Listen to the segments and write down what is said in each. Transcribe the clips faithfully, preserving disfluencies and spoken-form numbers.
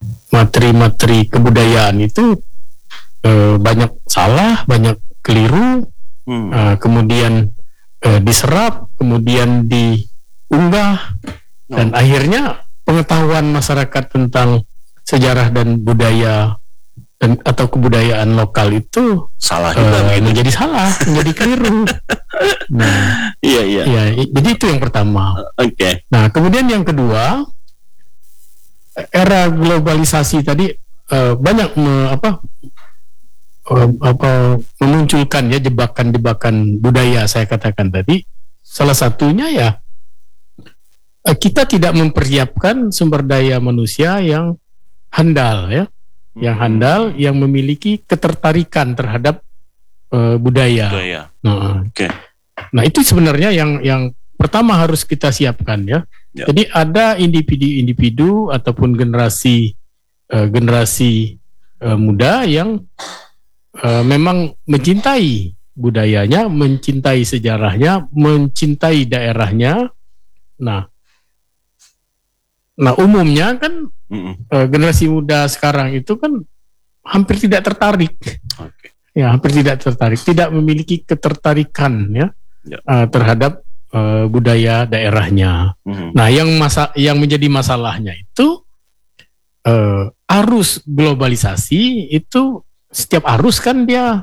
materi-materi kebudayaan itu uh, banyak salah, banyak keliru, hmm. uh, kemudian uh, diserap, kemudian diunggah, no. dan akhirnya pengetahuan masyarakat tentang sejarah dan budaya dan atau kebudayaan lokal itu salah juga uh, menjadi salah, menjadi keliru. Nah, iya iya. Ya, jadi itu yang pertama. Oke. Okay. Nah, kemudian yang kedua, era globalisasi tadi uh, banyak me, apa uh, apa memunculkan ya jebakan-jebakan budaya saya katakan tadi. Salah satunya ya uh, kita tidak mempersiapkan sumber daya manusia yang handal ya. Yang handal, yang memiliki ketertarikan terhadap uh, budaya. budaya. Nah, Oke. Okay. Nah itu sebenarnya yang yang pertama harus kita siapkan ya. ya. Jadi ada individu-individu ataupun generasi uh, generasi uh, muda yang uh, memang mencintai budayanya, mencintai sejarahnya, mencintai daerahnya. Nah, nah umumnya kan Uh, generasi muda sekarang itu kan hampir tidak tertarik, okay. ya hampir tidak tertarik, tidak memiliki ketertarikan ya, ya. Uh, terhadap uh, budaya daerahnya. Mm-hmm. Nah, yang masa yang menjadi masalahnya itu uh, arus globalisasi itu setiap arus kan dia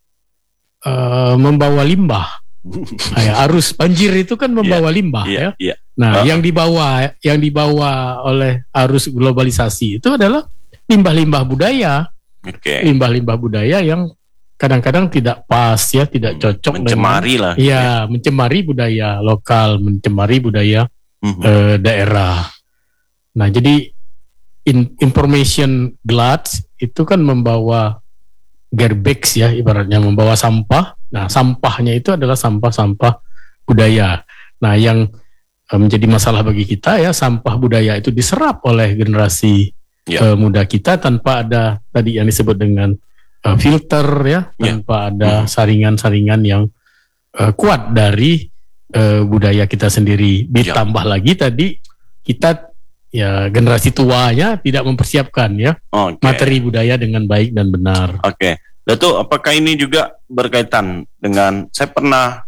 uh, membawa limbah. Nah, ya, arus banjir itu kan membawa yeah, limbah yeah, ya. Yeah. Nah, uh. yang dibawa yang dibawa oleh arus globalisasi itu adalah limbah-limbah budaya. Okay. Limbah-limbah budaya yang kadang-kadang tidak pas ya, tidak cocok mencemari dengan, lah. Ya, ya, mencemari budaya lokal, mencemari budaya uh-huh. eh, daerah. Nah, jadi in, information glut itu kan membawa garbage ya, ibaratnya membawa sampah. Nah, sampahnya itu adalah sampah-sampah budaya. Nah, yang uh, menjadi masalah bagi kita ya, sampah budaya itu diserap oleh generasi yeah. uh, muda kita tanpa ada tadi yang disebut dengan uh, filter ya, yeah. tanpa ada mm-hmm. saringan-saringan yang uh, kuat dari uh, budaya kita sendiri. Ditambah yeah. lagi tadi kita ya generasi tuanya tidak mempersiapkan ya okay. materi budaya dengan baik dan benar. Oke. Okay. Datuk, apakah ini juga berkaitan dengan, saya pernah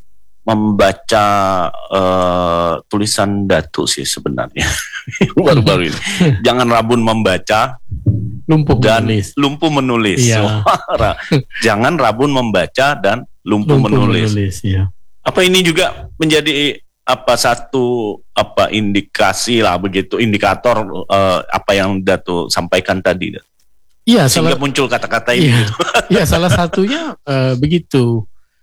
membaca uh, tulisan Datuk sih sebenarnya baru-baru ini. Jangan rabun membaca, lumpuh dan menulis. lumpuh menulis. Iya. Jangan rabun membaca dan lumpuh, lumpuh menulis. menulis ya. Apa ini juga menjadi apa satu apa indikasi lah begitu, indikator uh, apa yang Datuk sampaikan tadi? Iya, sehingga salah, muncul kata-kata ini. Iya, iya salah satunya uh, begitu.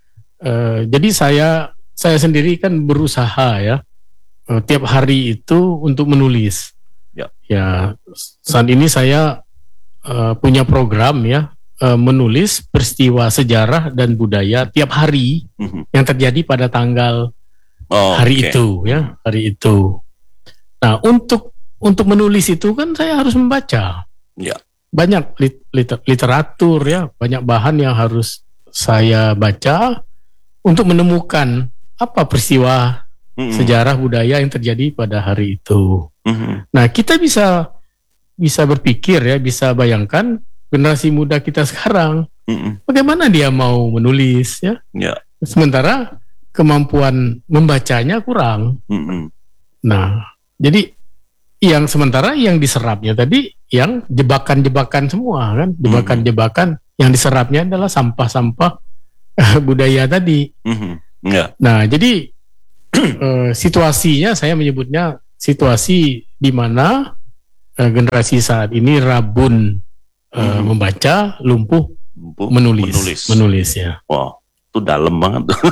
Uh, jadi saya saya sendiri kan berusaha ya uh, tiap hari itu untuk menulis. Ya, ya saat ini saya uh, punya program ya uh, menulis peristiwa sejarah dan budaya tiap hari mm-hmm. yang terjadi pada tanggal oh, hari okay. itu ya hari itu. Nah untuk untuk menulis itu kan saya harus membaca. Ya. Banyak liter, literatur ya, banyak bahan yang harus saya baca untuk menemukan apa peristiwa mm-hmm. sejarah budaya yang terjadi pada hari itu. Mm-hmm. Nah, kita bisa bisa berpikir ya, bisa bayangkan generasi muda kita sekarang, mm-hmm. bagaimana dia mau menulis ya? Yeah. Sementara kemampuan membacanya kurang. Mm-hmm. Nah, jadi yang sementara yang diserapnya tadi yang jebakan-jebakan semua kan, jebakan-jebakan mm-hmm. yang diserapnya adalah sampah-sampah budaya tadi. Mm-hmm. Yeah. Nah, jadi uh, situasinya saya menyebutnya situasi di mana uh, generasi saat ini rabun uh, mm-hmm. membaca, lumpuh, lumpuh menulis, menulis, menulis ya. Wow, itu dalam banget tuh.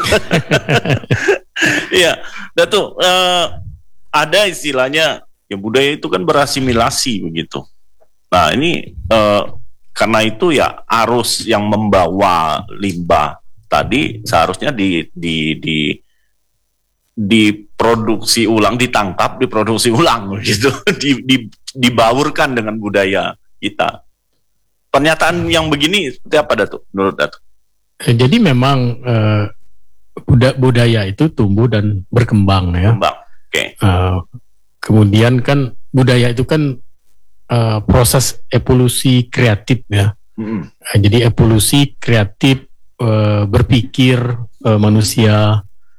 Iya, Datuk, uh, ada istilahnya. Ya, budaya itu kan berasimilasi begitu. Nah ini eh, karena itu ya arus yang membawa limbah tadi seharusnya di di di diproduksi ulang, ditangkap, diproduksi ulang gitu, di, di, dibaurkan dengan budaya kita. Pernyataan yang begini seperti apa Datuk? Menurut Datuk? Jadi memang eh, budaya itu tumbuh dan berkembang ya. Berkembang. Oke. Okay. Uh, Kemudian kan budaya itu kan uh, proses evolusi kreatif ya. Mm-hmm. Uh, jadi evolusi kreatif uh, berpikir uh, manusia.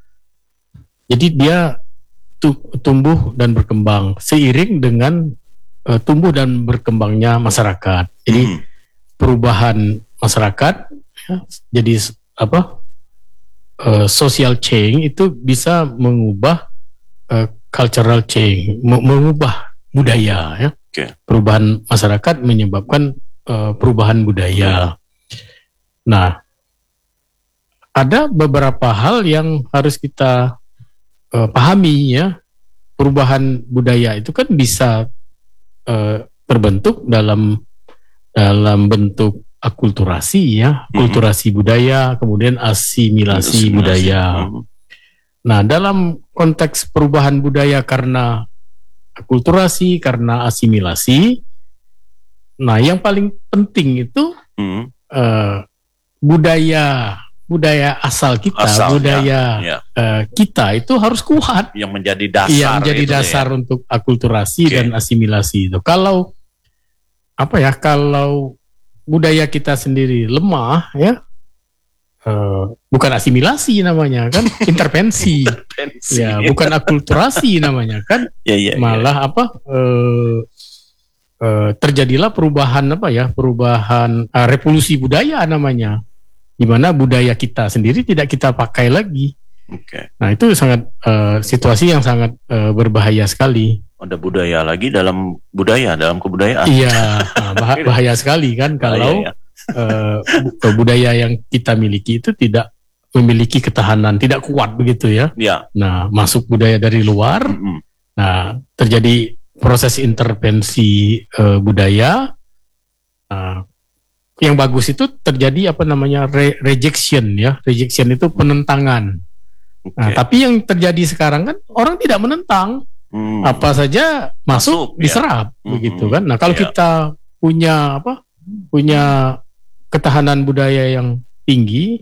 Jadi dia tu- tumbuh dan berkembang seiring dengan uh, tumbuh dan berkembangnya masyarakat. Jadi mm-hmm. perubahan masyarakat ya, jadi apa? Uh, social change itu bisa mengubah uh, cultural change, mengubah budaya ya. Okay. Perubahan masyarakat menyebabkan uh, perubahan budaya. Nah, ada beberapa hal yang harus kita uh, pahami ya. Perubahan budaya itu kan bisa uh, terbentuk dalam dalam bentuk akulturasi ya, akulturasi mm-hmm. budaya, kemudian asimilasi, asimilasi budaya. Mm-hmm. Nah, dalam konteks perubahan budaya karena akulturasi, karena asimilasi, nah yang paling penting itu mm. uh, budaya budaya asal kita, asal, budaya ya, ya. Uh, kita itu harus kuat. Yang menjadi dasar. Yang menjadi dasar ya. Untuk akulturasi okay. dan asimilasi itu. Kalau apa ya? Kalau budaya kita sendiri lemah ya. Uh, bukan asimilasi namanya kan, intervensi, intervensi. Ya bukan akulturasi namanya kan, ya, ya, malah ya. apa uh, uh, terjadilah perubahan apa ya, perubahan uh, revolusi budaya namanya, di mana budaya kita sendiri tidak kita pakai lagi. Okay. Nah itu sangat uh, situasi yang sangat uh, berbahaya sekali. Ada budaya lagi dalam budaya, dalam kebudayaan. Iya, nah, bah- bahaya sekali kan kalau. Bahaya, ya. Uh, budaya yang kita miliki itu tidak memiliki ketahanan, tidak kuat begitu ya. Ya. Nah, masuk budaya dari luar, mm-hmm. nah terjadi proses intervensi uh, budaya. Uh, yang bagus itu terjadi apa namanya re- rejection ya, rejection itu penentangan. Okay. Nah, tapi yang terjadi sekarang kan orang tidak menentang, mm. apa saja masuk, masuk diserap, ya. Begitu kan. Nah, kalau yeah. kita punya apa, punya ketahanan budaya yang tinggi,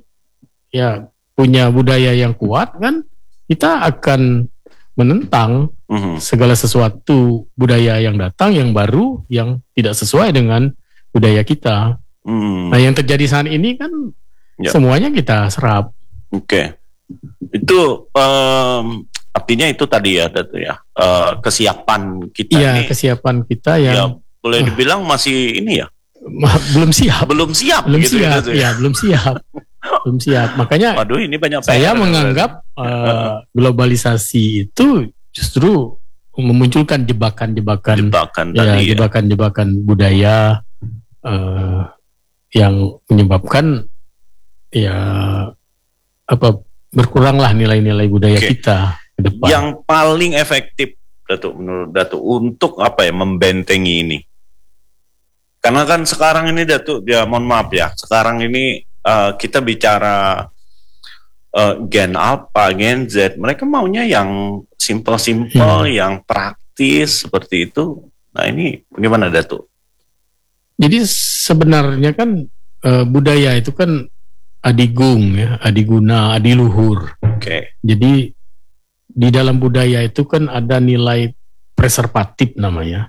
ya punya budaya yang kuat kan, kita akan menentang mm-hmm. segala sesuatu budaya yang datang, yang baru, yang tidak sesuai dengan budaya kita. Mm. Nah yang terjadi saat ini kan yep. semuanya kita serap. Oke, okay. Itu um, artinya itu tadi ya, Datu ya, uh, kesiapan kita. Iya, kesiapan kita yang ya, boleh dibilang uh, masih ini ya. belum siap belum siap belum gitu siap ya, ya belum siap belum siap makanya waduh ini banyak saya menganggap uh, globalisasi itu justru memunculkan jebakan-jebakan jebakan ya, tadi jebakan-jebakan ya. budaya uh, yang menyebabkan ya apa berkuranglah nilai-nilai budaya okay. kita ke depan. Yang paling efektif Datuk menurut Datuk untuk apa ya membentengi ini. Karena kan sekarang ini Datuk, ya mohon maaf ya, sekarang ini uh, kita bicara uh, Gen Alpha, Gen Z, mereka maunya yang simple-simple, hmm. yang praktis seperti itu. Nah ini bagaimana Datuk? Jadi sebenarnya kan uh, budaya itu kan adigung ya, adiguna, adiluhur. Oke. Okay. Jadi di dalam budaya itu kan ada nilai preservatif namanya.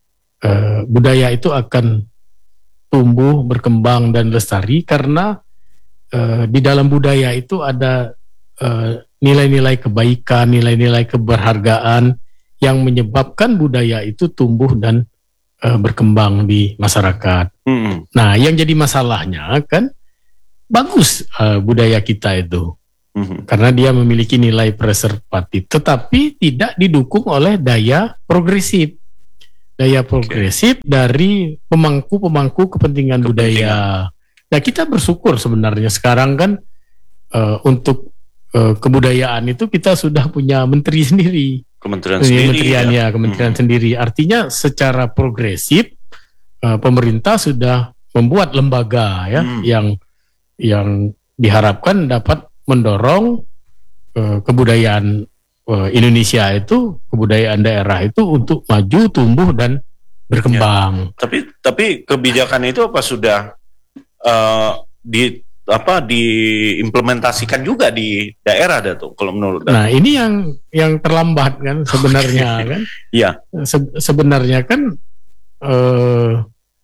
Uh, budaya itu akan tumbuh, berkembang dan lestari karena uh, di dalam budaya itu ada uh, nilai-nilai kebaikan, nilai-nilai keberhargaan yang menyebabkan budaya itu tumbuh dan uh, berkembang di masyarakat. Mm-hmm. Nah, yang jadi masalahnya kan bagus uh, budaya kita itu mm-hmm. karena dia memiliki nilai preservatif, tetapi tidak didukung oleh daya progresif. Daya progresif okay. dari pemangku-pemangku kepentingan, kepentingan budaya. Nah kita bersyukur sebenarnya sekarang kan uh, untuk uh, kebudayaan itu kita sudah punya menteri sendiri. Kementerian sendiri. Kementerian ya, ya kementerian hmm. sendiri. Artinya secara progresif uh, pemerintah sudah membuat lembaga ya hmm. yang yang diharapkan dapat mendorong uh, kebudayaan Indonesia itu, kebudayaan daerah itu untuk maju, tumbuh dan berkembang. Ya, tapi tapi kebijakan itu apa sudah uh, di apa diimplementasikan juga di daerah Datuk kalau menurut Datuk? Nah, ini yang yang terlambat kan sebenarnya kan. Iya. Se- sebenarnya kan uh,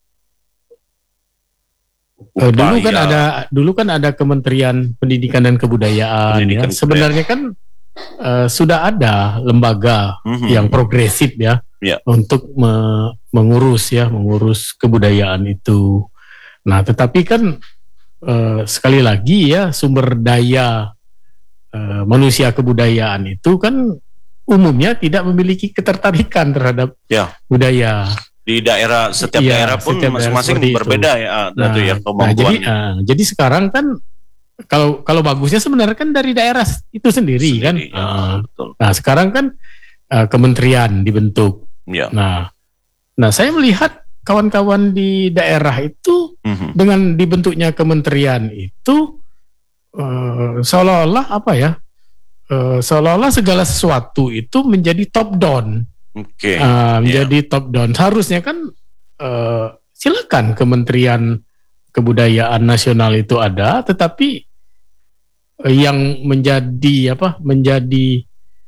uh, dulu kan ada dulu kan ada Kementerian Pendidikan dan Kebudayaan. Pendidikan ya. Sebenarnya kan uh, sudah ada lembaga mm-hmm. yang progresif ya yeah. untuk me- mengurus ya mengurus kebudayaan itu. Nah, tetapi kan uh, sekali lagi ya sumber daya uh, manusia kebudayaan itu kan umumnya tidak memiliki ketertarikan terhadap ya. budaya. Di daerah, setiap ya, daerah pun setiap masing-masing daerah berbeda itu. ya. Nah, ya nah jadi, uh, jadi sekarang kan kalau kalau bagusnya sebenarnya kan dari daerah itu sendiri, sendiri kan. Ya, uh, betul. Nah sekarang kan uh, kementerian dibentuk. Ya. Nah, nah saya melihat kawan-kawan di daerah itu mm-hmm. dengan dibentuknya kementerian itu uh, seolah-olah apa ya? Uh, seolah-olah segala sesuatu itu menjadi top down, okay. uh, menjadi yeah. top down. Seharusnya kan uh, silakan Kementerian Kebudayaan Nasional itu ada, tetapi uh, yang menjadi apa? Menjadi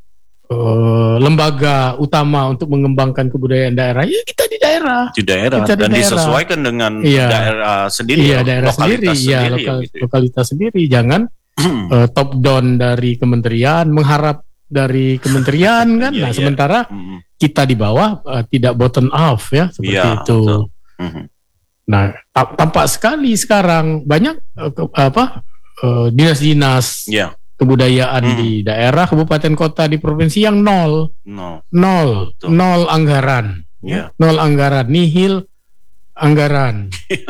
uh, lembaga utama untuk mengembangkan kebudayaan daerah, ya kita di daerah, di daerah kita dan di daerah. disesuaikan dengan yeah. daerah sendiri, yeah, daerah lokalitas sendiri, sendiri, ya, lokal, gitu. lokalitas sendiri, jangan Uh, top down dari kementerian, mengharap dari kementerian kan. yeah, nah, yeah. sementara mm-hmm. kita di bawah uh, tidak bottom up ya seperti yeah, itu. Mm-hmm. Nah, t- tampak sekali sekarang banyak uh, ke, apa uh, dinas-dinas yeah. kebudayaan mm. di daerah, kabupaten, kota, di provinsi yang nol, no. nol, Betul. nol anggaran, yeah. nol anggaran, nihil anggaran.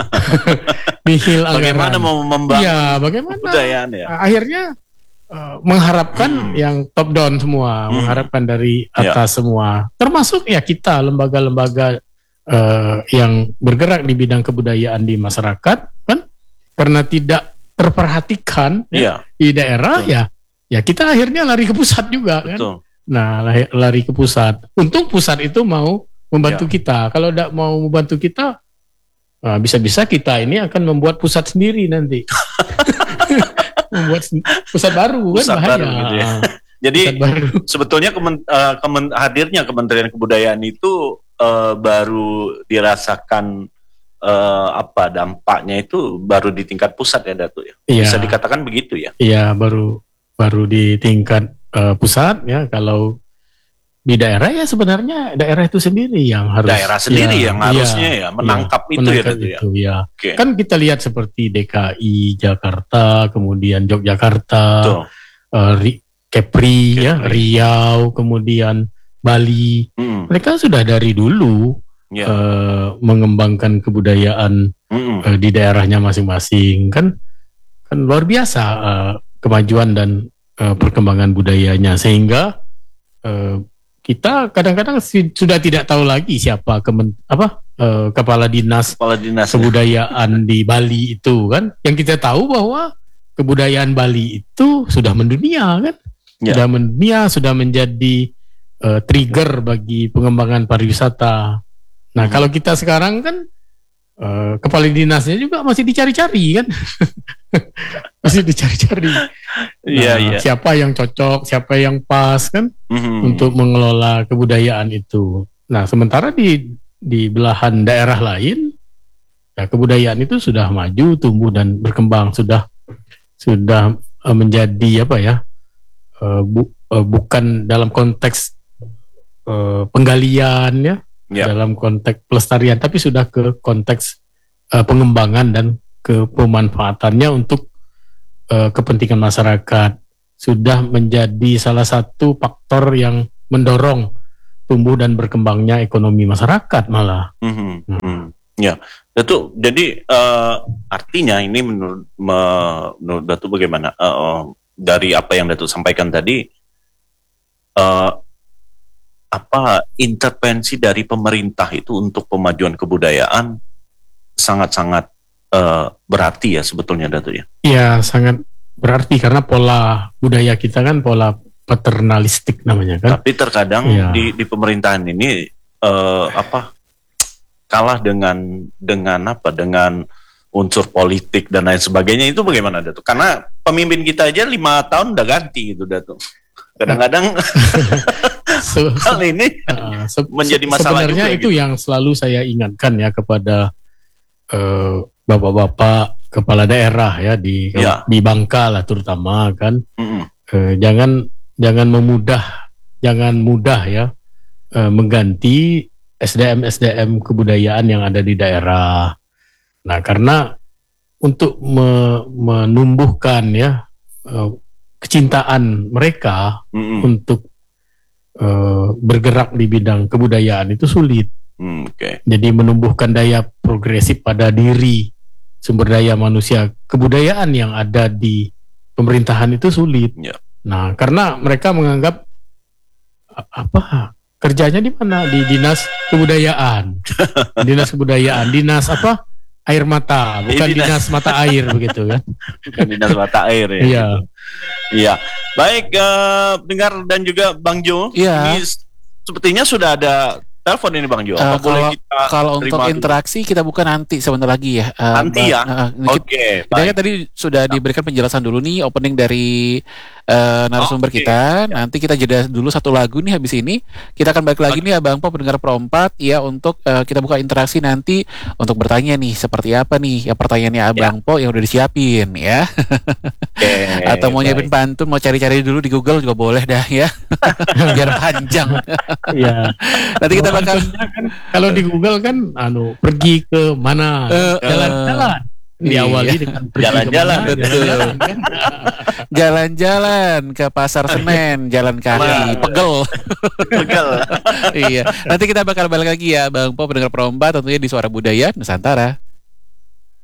Nihil anggaran. Bagaimana mau membangun ya, bagaimana kebudayaan ya? Akhirnya uh, mengharapkan hmm. yang top down semua, hmm. mengharapkan dari atas ya. semua. Termasuk ya kita lembaga-lembaga uh, yang bergerak di bidang kebudayaan di masyarakat kan, karena tidak terperhatikan ya, di daerah. Betul. ya, ya kita akhirnya lari ke pusat juga. Betul. Kan. Nah, lari, lari ke pusat. Untung pusat itu mau membantu ya. kita. Kalau tidak mau membantu kita, nah, bisa-bisa kita ini akan membuat pusat sendiri nanti. Membuat pusat baru pusat kan bahaya. Baru gitu ya. Jadi sebetulnya kemen, uh, kemen, hadirnya Kementerian Kebudayaan itu uh, baru dirasakan uh, apa dampaknya itu baru di tingkat pusat ya Datu ya. ya. Bisa dikatakan begitu ya. Iya, baru baru di tingkat uh, pusat ya. Kalau di daerah ya sebenarnya daerah itu sendiri yang harus daerah sendiri ya, yang harusnya ya, ya menangkap ya, itu menangkap ya, itu, ya. Okay. Kan kita lihat seperti D K I Jakarta, kemudian Yogyakarta, uh, Kepri, Kepri ya, Riau, kemudian Bali. Mm. Mereka sudah dari dulu yeah. uh, mengembangkan kebudayaan uh, di daerahnya masing-masing kan, kan luar biasa uh, kemajuan dan uh, perkembangan budayanya sehingga uh, kita kadang-kadang sudah tidak tahu lagi siapa kemen, apa uh, kepala dinas, kepala dinas kebudayaan di Bali itu kan. Yang kita tahu bahwa kebudayaan Bali itu sudah mendunia kan, ya. sudah mendunia, sudah menjadi uh, trigger bagi pengembangan pariwisata. Nah hmm. kalau kita sekarang kan uh, kepala dinasnya juga masih dicari-cari kan, masih dicari-cari. Nah, yeah, yeah. siapa yang cocok, siapa yang pas kan mm-hmm. untuk mengelola kebudayaan itu. Nah, sementara di di belahan daerah lain, ya kebudayaan itu sudah maju, tumbuh dan berkembang, sudah sudah uh, menjadi apa ya? Uh, bu, uh, bukan dalam konteks uh, penggalian ya, yeah. dalam konteks pelestarian, tapi sudah ke konteks uh, pengembangan dan ke pemanfaatannya untuk uh, kepentingan masyarakat. Sudah menjadi salah satu faktor yang mendorong tumbuh dan berkembangnya ekonomi masyarakat malah. Mm-hmm. Mm-hmm. Ya, Datu. Jadi uh, artinya ini menurut menurut Datu bagaimana? Uh, uh, dari apa yang Datu sampaikan tadi, uh, apa intervensi dari pemerintah itu untuk pemajuan kebudayaan sangat-sangat uh, berarti ya sebetulnya Datu ya? Iya, sangat berarti karena pola budaya kita kan pola paternalistik namanya kan. Tapi terkadang ya. di, di pemerintahan ini uh, apa kalah dengan dengan apa dengan unsur politik dan lain sebagainya. Itu bagaimana Datu? Karena pemimpin kita aja lima tahun udah ganti gitu Datu. Kadang-kadang so, hal ini uh, se- menjadi masalah sebenarnya juga, itu gitu. Yang selalu saya ingatkan ya kepada uh, bapak-bapak kepala daerah ya di ya. di Bangka lah terutama kan, mm-hmm. uh, jangan jangan memudah jangan mudah ya uh, mengganti S D M S D M kebudayaan yang ada di daerah. Nah, karena untuk me- menumbuhkan ya uh, kecintaan mereka mm-hmm. untuk uh, bergerak di bidang kebudayaan itu sulit. Mm, okay. Jadi menumbuhkan daya progresif pada diri sumber daya manusia kebudayaan yang ada di pemerintahan itu sulit. Yeah. Nah, karena mereka menganggap apa kerjanya di mana, di dinas kebudayaan, dinas kebudayaan, dinas apa? Air mata, bukan dinas, dinas mata air begitu kan? Bukan dinas mata air ya. Iya. Gitu. Iya. Baik, uh, dengar dan juga Bang Jo. Iya. Ini sepertinya sudah ada telepon ini Bang Jo. Uh, kalau kita kalau untuk interaksi dulu? Kita buka nanti sebentar lagi ya. Uh, nanti ya. Uh, Oke. Okay, kita kan tadi sudah diberikan penjelasan dulu nih opening dari uh, narasumber okay. kita. Nanti kita jeda dulu satu lagu nih habis ini. Kita akan balik lagi okay. nih Abang Po pendengar Pro empat ya untuk uh, kita buka interaksi nanti untuk bertanya nih seperti apa nih ya pertanyaannya Abang yeah. Po yang udah disiapin ya. Okay, atau mau nyiapin pantun mau cari-cari dulu di Google juga boleh dah ya. Biar panjang. Iya. Nanti kita bakal kan, kalau di Google kan anu pergi ke mana uh, jalan-jalan uh, diawali iya. dengan pergi jalan-jalan ke mana, jalan-jalan, kan? jalan-jalan ke Pasar Senen, jalan kaki, pegel. Pegel. Iya. Nanti kita bakal balik lagi ya Bang Po pendengar Pro empat tentunya di Suara Budaya Nusantara.